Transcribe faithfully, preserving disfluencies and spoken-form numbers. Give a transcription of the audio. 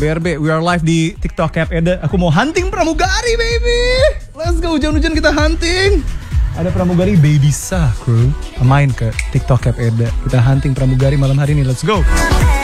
B R B, we are live di TikTok Cap Eda. Aku mau hunting pramugari, baby. Let's go, hujan-hujan kita hunting. Ada pramugari Baby Sa, crew. Main ke TikTok Cap Eda. Kita hunting pramugari malam hari ini, let's go.